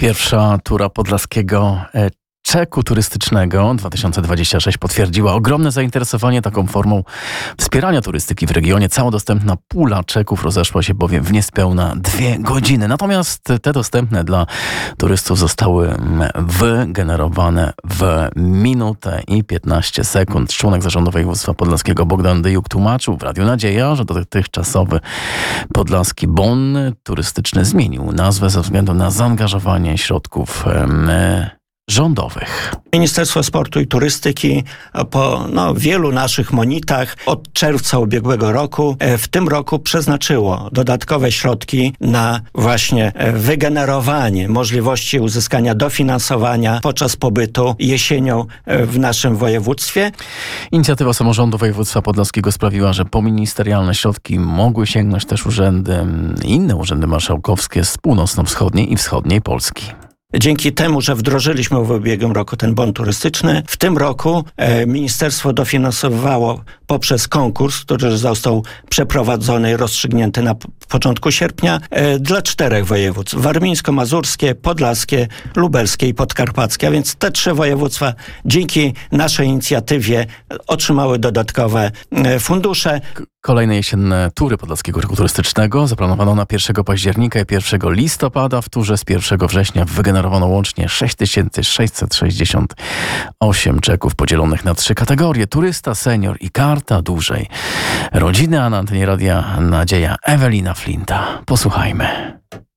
Pierwsza tura podlaskiego czeku turystycznego 2026 potwierdziła ogromne zainteresowanie taką formą wspierania turystyki w regionie. Cała dostępna pula czeków rozeszła się bowiem w niespełna 2 godziny. Natomiast te dostępne dla turystów zostały wygenerowane w minutę i 15 sekund. Członek zarządu województwa podlaskiego Bogdan Dyjuk tłumaczył w Radiu Nadzieja, że dotychczasowy podlaski bon turystyczny zmienił nazwę ze względu na zaangażowanie środków rządowych. Ministerstwo Sportu i Turystyki po wielu naszych monitach od czerwca ubiegłego roku w tym roku przeznaczyło dodatkowe środki na właśnie wygenerowanie możliwości uzyskania dofinansowania podczas pobytu jesienią w naszym województwie. Inicjatywa samorządu województwa podlaskiego sprawiła, że po ministerialne środki mogły sięgnąć też inne urzędy marszałkowskie z północno-wschodniej i wschodniej Polski. Dzięki temu, że wdrożyliśmy w ubiegłym roku ten bon turystyczny, w tym roku ministerstwo dofinansowało poprzez konkurs, który został przeprowadzony i rozstrzygnięty na początku sierpnia, dla 4 województw: warmińsko-mazurskie, podlaskie, lubelskie i podkarpackie. A więc te 3 województwa dzięki naszej inicjatywie otrzymały dodatkowe fundusze. Kolejne jesienne tury podlaskiego roku turystycznego zaplanowano na 1 października i 1 listopada. W turze z 1 września wygenerowano łącznie 6668 czeków podzielonych na 3 kategorie: turysta, senior i karta dużej rodziny. A na antenie Radia Nadzieja Ewelina Flinta. Posłuchajmy.